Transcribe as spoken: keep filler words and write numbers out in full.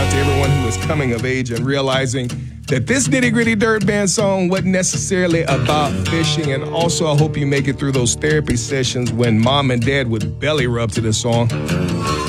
to everyone who is coming of age and realizing that this Nitty Gritty Dirt Band song wasn't necessarily about fishing. And also, I hope you make it through those therapy sessions when mom and dad would belly rub to this song.